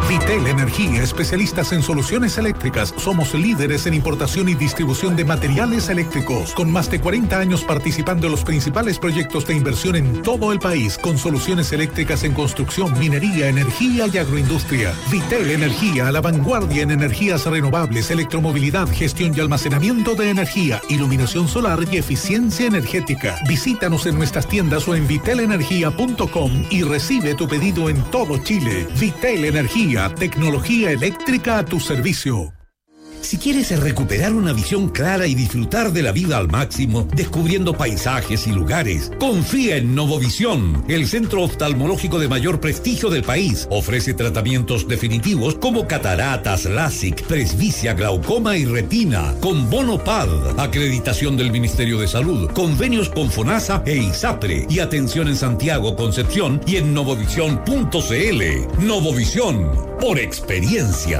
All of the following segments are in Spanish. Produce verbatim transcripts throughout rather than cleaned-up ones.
Vitel Energía, especialistas en soluciones eléctricas. Somos líderes en importación y distribución de materiales eléctricos, con más de cuarenta años participando en los principales proyectos de inversión en todo el país, con soluciones eléctricas en construcción, minería, energía y agroindustria. Vitel Energía, a la vanguardia en energías renovables, electromovilidad, gestión y almacenamiento de energía, iluminación solar y eficiencia energética. Visítanos en nuestras tiendas o en vitel energía punto com y recibe tu pedido en todo Chile. Vitel Energía, tecnología eléctrica a tu servicio. Si quieres recuperar una visión clara y disfrutar de la vida al máximo, descubriendo paisajes y lugares, confía en Novovisión, el centro oftalmológico de mayor prestigio del país. Ofrece tratamientos definitivos como cataratas, LASIK, presbicia, glaucoma y retina, con bono P A D, acreditación del Ministerio de Salud, convenios con FONASA e ISAPRE, y atención en Santiago, Concepción y en novovisión punto c l. Novovisión, por experiencia.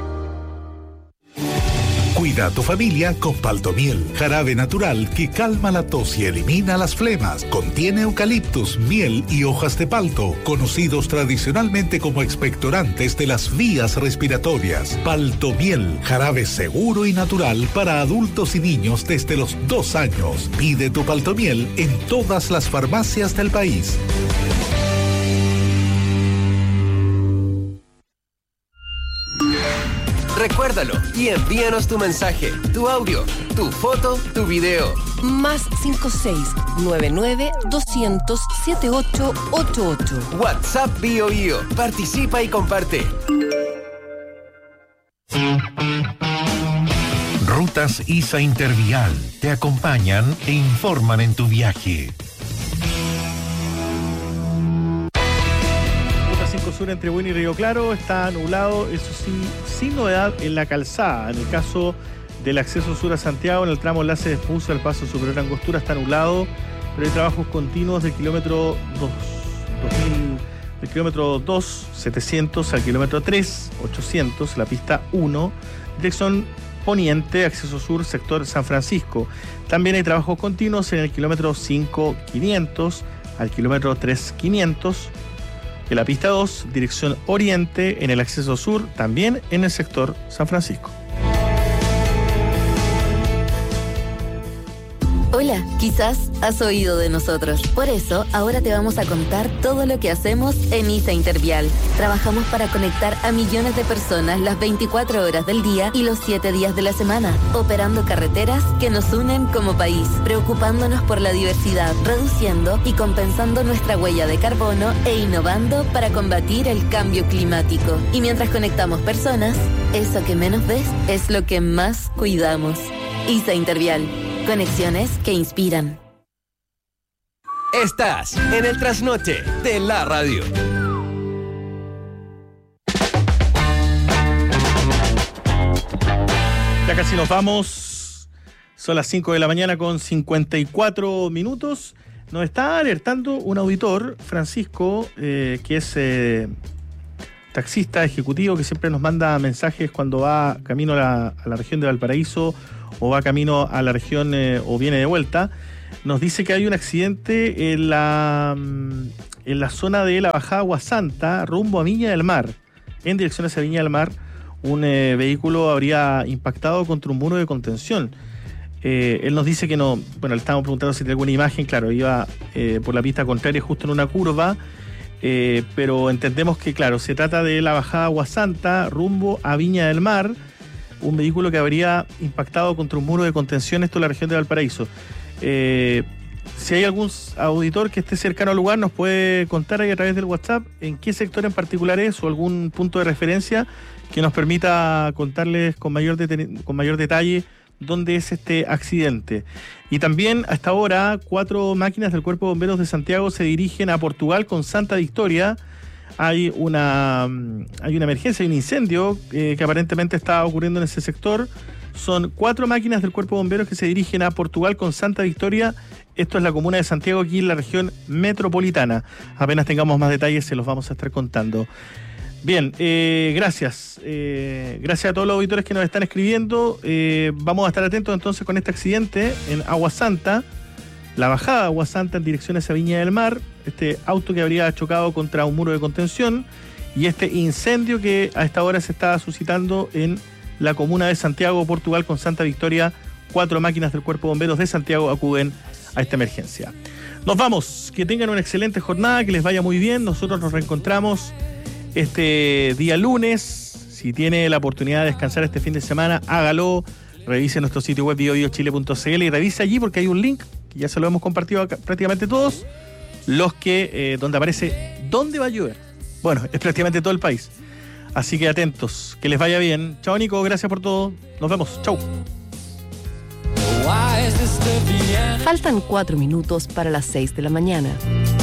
Cuida a tu familia con Paltomiel, jarabe natural que calma la tos y elimina las flemas. Contiene eucaliptus, miel y hojas de palto, conocidos tradicionalmente como expectorantes de las vías respiratorias. Paltomiel, jarabe seguro y natural para adultos y niños desde los dos años. Pide tu Paltomiel en todas las farmacias del país. Recuérdalo y envíanos tu mensaje, tu audio, tu foto, tu video. Más cinco seis nueve nueve doscientos setenta y ocho ochenta y ocho. WhatsApp Bio Bio. Participa y comparte. Rutas I S A Intervial te acompañan e informan en tu viaje. Sur entre Buin y Río Claro está nublado, eso sí, sin novedad en la calzada. En el caso del acceso sur a Santiago, en el tramo enlace de Espucio al paso superior Angostura está nublado, pero hay trabajos continuos del kilómetro dos, dos mil, del kilómetro dos, setecientos al kilómetro tres, ochocientos, la pista uno, dirección poniente, acceso sur, sector San Francisco. También hay trabajos continuos en el kilómetro cinco, quinientos al kilómetro tres, quinientos. En la pista dos, dirección oriente, en el acceso sur, también en el sector San Francisco. Hola, quizás has oído de nosotros. Por eso, ahora te vamos a contar todo lo que hacemos en I S A Intervial. Trabajamos para conectar a millones de personas las veinticuatro horas del día y los siete días de la semana, operando carreteras que nos unen como país, preocupándonos por la diversidad, reduciendo y compensando nuestra huella de carbono e innovando para combatir el cambio climático. Y mientras conectamos personas, eso que menos ves es lo que más cuidamos. I S A Intervial. Conexiones que inspiran. Estás en el trasnoche de la radio. Ya casi nos vamos. Son las cinco de la mañana con cincuenta y cuatro minutos. Nos está alertando un auditor, Francisco, eh, que es eh, taxista ejecutivo, que siempre nos manda mensajes cuando va camino a la, a la región de Valparaíso o va camino a la región eh, o viene de vuelta. Nos dice que hay un accidente en la, en la zona de la bajada Aguasanta, rumbo a Viña del Mar. En dirección hacia Viña del Mar, un eh, vehículo habría impactado contra un muro de contención. Eh, él nos dice que no, bueno, le estábamos preguntando si tiene alguna imagen, claro, iba eh, por la pista contraria justo en una curva, eh, pero entendemos que, claro, se trata de la bajada Aguasanta, rumbo a Viña del Mar, un vehículo que habría impactado contra un muro de contención, esto en la región de Valparaíso. Eh, si hay algún auditor que esté cercano al lugar, nos puede contar ahí a través del WhatsApp en qué sector en particular es o algún punto de referencia que nos permita contarles con mayor, deten- con mayor detalle dónde es este accidente. Y también hasta ahora, cuatro máquinas del Cuerpo de Bomberos de Santiago se dirigen a Portugal con Santa Victoria. Hay una, hay una emergencia, hay un incendio eh, que aparentemente está ocurriendo en ese sector. Son cuatro máquinas del Cuerpo de Bomberos que se dirigen a Portugal con Santa Victoria. Esto es la comuna de Santiago, aquí en la región metropolitana. Apenas tengamos más detalles se los vamos a estar contando. Bien, eh, gracias. Eh, gracias a todos los auditores que nos están escribiendo. Eh, vamos a estar atentos entonces con este accidente en Aguasanta. La bajada de Aguasanta en dirección hacia Viña del Mar, este auto que habría chocado contra un muro de contención, y este incendio que a esta hora se está suscitando en la comuna de Santiago, Portugal, con Santa Victoria. Cuatro máquinas del Cuerpo de Bomberos de Santiago acuden a esta emergencia. Nos vamos, que tengan una excelente jornada, que les vaya muy bien. Nosotros nos reencontramos este día lunes. Si tiene la oportunidad de descansar este fin de semana, hágalo. Revise nuestro sitio web bio bio chile punto c l y revise allí porque hay un link que ya se lo hemos compartido acá, prácticamente todos, los que eh, donde aparece dónde va a llover. Bueno, es prácticamente todo el país. Así que atentos, que les vaya bien. Chao, Nico, gracias por todo. Nos vemos. Chau. Faltan cuatro minutos para las seis de la mañana.